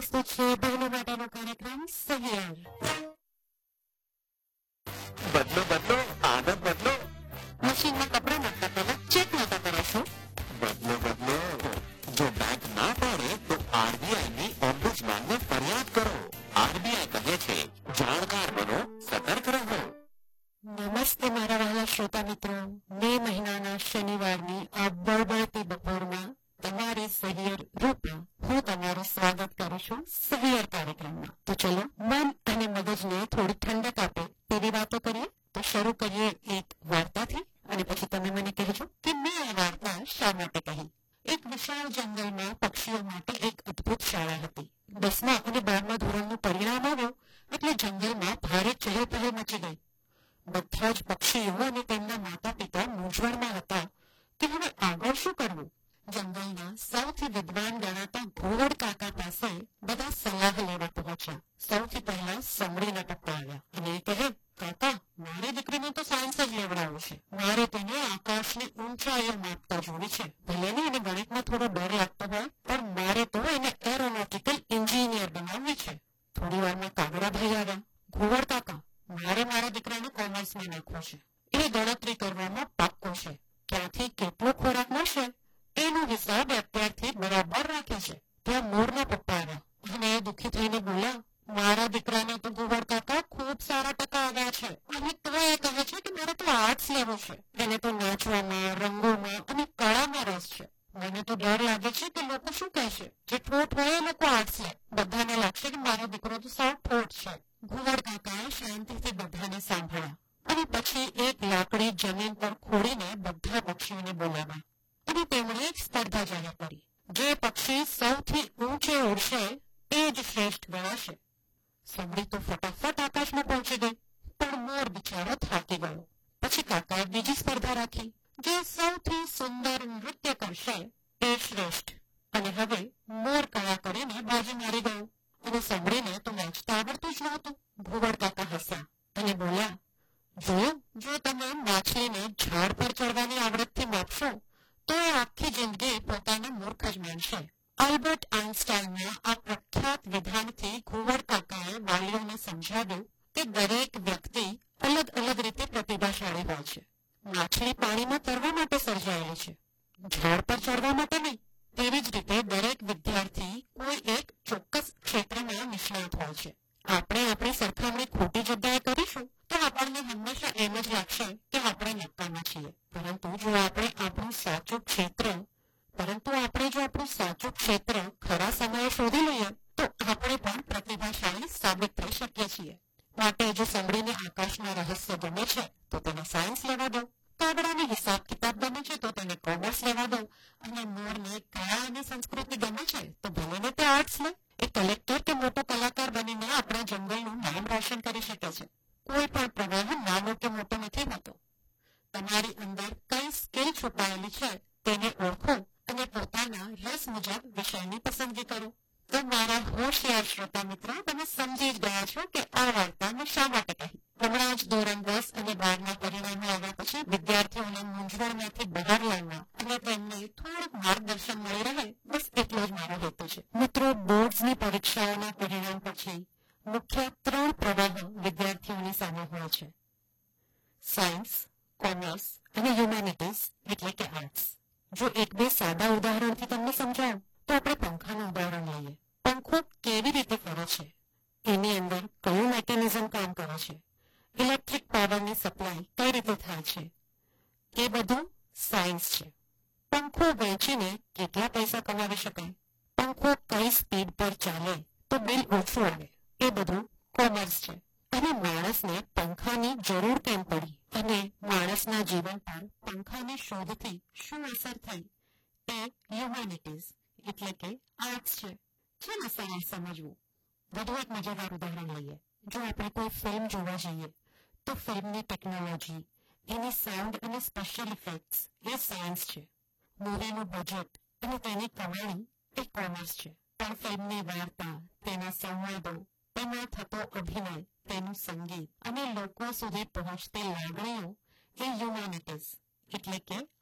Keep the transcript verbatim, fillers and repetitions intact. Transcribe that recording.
પ્રસ્તુત છે બહેનો માટેનો કાર્યક્રમ સહિયર. બદલો બદલો આદત બદલો. મશીનમાં કપડાં નાખતા પહેલા ચેક નતા કરો છો? બદલો બદલો જો બેંક ના પાડે તો આરબીઆઈ ની ઓમ્બુડસમેનને ફરિયાદ કરો. આરબીઆઈ કહે છે જાણકાર બનો, સતર્ક રહો. નમસ્તે મારા વહાલા શ્રોતા મિત્રો. મે મહિનાના શનિવારની આ બળબળતી બપોરમાં તમારી સહિયર રૂપા હું તમારું સ્વાગત કરું છું સહિયર કાર્યક્રમમાં. તો ચલો મન અને મગજને થોડી ઠંડક આપે તેવી વાતો કરીએ. તો શરૂ કરીએ એક વાર્તાથી અને પછી તમે મને કહેજો કે મેં આ વાર્તા શા માટે કહી. એક વિશાળ જંગલમાં પક્ષીઓ માટે એક અદ્ભુત શાળા હતી. દસમા અને બારમા ધોરણનું પરિણામ આવ્યું એટલે જંગલમાં ભારે ચહેલપહેલ મચી ગઈ. બધા જ પક્ષીઓ અને તેમના માતા પિતા મૂંઝવણમાં હતા કે હવે આગળ શું કરવું. જંગલના સૌથી વિદ્વાન ગણાતા ઘોવડ કાકા પાસે બધા સલાહ લેવા પહોંચ્યા. સૌથી પહેલા સમડીના પપ્પા આવ્યા અને એ કહે, કાકા મારી દીકરીને તો સાયન્સ જ લેવડાવવું છે. મારે તેને આકાશની ઊંચાઈઓ માપતા જોવી છે. ભલે ને એને ગણિતમાં થોડો ડર લાગતો હોય પણ મારે તો એને એરોનોટિકલ એન્જિનિયર બનાવવી છે. થોડી વારમાં કાગડાભાઈ આવ્યા. ઘોવડ કાકા મારે મારા દીકરાને કોમર્સમાં નાખવું છે. એ ગણતરી કરવામાં પાક્કો છે. ક્યાંથી કેટલો ખોરાક મળશે એનો હિસાબ અત્યારથી બરાબર રાખે છે. ત્યાં મોરના પપ્પા આવ્યા અને એ દુઃખી થઈને બોલ્યા, મારા દીકરાને તો ઘોવડ કાકા ખૂબ સારા ટકા આવ્યા છે અને તો એ કહે છે કે મારે તો આર્ટ્સ લેવું છે. એને તો નાચવામાં, રંગોમાં અને કળામાં રસ છે. મને તો ડર લાગે છે કે લોકો શું કહેશે. જે ઠોઠ હોય એ લોકો આર્ટ્સ લે. બધાને લાગશે કે મારો દીકરો તો સાવ ઠોઠ છે. ઘોવડ કાકાએ શાંતિથી બધાને સાંભળ્યા અને પછી એક લાકડી જમીન પર ખોડીને બધા પક્ષીઓને બોલાવ્યા અને તેમણે એક સ્પર્ધા જાહેર કરી. જે પક્ષી સૌથી ઊંચે ઉડશે એ જ શ્રેષ્ઠ ગણાશે. સમડી તો ફટાફટ આકાશમાં પહોંચી ગઈ પણ મોર બિચારો થાકી ગયો. પછી કાકાએ બીજી સ્પર્ધા રાખી. જે સૌથી સુંદર નૃત્ય કરશે એ શ્રેષ્ઠ. અને હવે મોર કળા કરીને બાજી મારી ગયો અને સમડીને તો નાચતા આવડતું જ નહોતું. ઘોવડ કાકા હસ્યા અને બોલ્યા, જોયું, જો તમે માછલીને ઝાડ પર ચડવાની આવડતથી માપશો તો એ આખી જિંદગી પોતાને મૂર્ખ જ માનશે. આલ્બર્ટ આઇન્સ્ટાઈનના આ પ્રખ્યાત વિધાનથી ઘોવડ કાકાએ વાલીઓને સમજાવ્યું કે દરેક વ્યક્તિ અલગ અલગ રીતે પ્રતિભાશાળી હોય છે. માછલી પાણીમાં તરવા માટે સર્જાયેલી છે, ઝાડ પર ચડવા માટે નહીં. તેવી જ રીતે દરેક વિદ્યાર્થી કોઈ એક ચોક્કસ ક્ષેત્રમાં નિષ્ણાત હોય છે. આપણે આપણી સરખામણી ખોટી જગ્યાએ કરીશું તો આપણને હંમેશા એમ જ લાગશે કે આપણે નકામા છીએ. પરંતુ જો આપણે આપણું સાચું ક્ષેત્ર પરંતુ આપણે જો આપણું સાચું ક્ષેત્ર ખરા સમયે શોધી લઈએ તો આપણે પણ પ્રતિભાશાળી સાબિત થઈ શકીએ છીએ. માટે જો સમડીને આકાશના રહસ્ય ગમે છે તો તેને સાયન્સ લેવા દો. કાગડાને હિસાબ કિતાબ ગમે છે તો તેને કોમર્સ લેવા દો. અને મોરને કળા અને સંસ્કૃતિ ગમે છે તો ભલે ને તે આર્ટ્સ લે. એ કલેક્ટર કે મોટો કલાકાર બનીને આપણા જંગલનું નામ રોશન કરી શકે છે. કોઈ પણ પ્રવાહ નાનો કે મોટો નથી હોતો. તમારી અંદર કઈ સ્કિલ છુપાયેલી છે તેને ઓળખો અને પોતાના રસ મુજબ વિષયની પસંદગી કરો. તો મારા હોશિયાર શ્રોતા મિત્રો, તમે સમજી જ ગયા છો કે આ વાર્તા મેં શા માટે કહી. હમણાં જ ધોરણ દસ અને બારના પરિણામો આવ્યા પછી વિદ્યાર્થીઓને મૂંઝવણમાંથી બહાર લાવવા અને તેમને થોડુંક માર્ગદર્શન મળી રહે, બસ એટલો જ મારો હેતુ છે. મિત્રો, બોર્ડ્સની પરીક્ષાઓના પરિણામ પછી મુખ્ય ત્રણ પ્રવાહો વિદ્યાર્થીઓની સામે હોય છે: સાયન્સ, કોમર્સ અને હ્યુમેનિટીઝ એટલે કે આર્ટ્સ. જો એક બે સાદા ઉદાહરણથી તમને સમજાવું તો આપણે પંખાનું ઉદાહરણ લઈએ. પંખો કેવી રીતે ફરે છે, એની અંદર કયું મેકેનિઝમ કામ કરે છે, ઇલેક્ટ્રિક પાવરની સપ્લાય કઈ રીતે થાય છે, એ બધું સાયન્સ છે. પંખો વેચીને કેટલા પૈસા કમાવી શકાય, પંખો કઈ સ્પીડ પર ચાલે તો બિલ ઓછું આવે, એ બધું કોમર્સ છે. અને માણસને પંખાની જરૂર કેમ પડી અને માણસના જીવન પર પંખાની શોધથી શું અસર થઈ એ હ્યુમેનિટીઝ એટલે કે આર્ટ્સ છે. ચાલો સરળ સમજવું. વધુ એક મજેદાર ઉદાહરણ લઈએ. જો આપણે કોઈ ફિલ્મ જોવા જઈએ તો ફિલ્મની ટેકનોલોજી, એની સાઉન્ડ અને સ્પેશિયલ ઇફેક્ટ્સ એ સાયન્સ છે. મૂવીનું બજેટ અને તેની કમાણી એ કોમર્સ છે. પણ ફિલ્મની વાર્તા, તેના સંવાદો, તેમાં થતો અભિનય, તેનું સંગીત અને લોકો સુધી પહોંચતી લાગણીઓ એ હ્યુમેનિટીઝ એટલે કે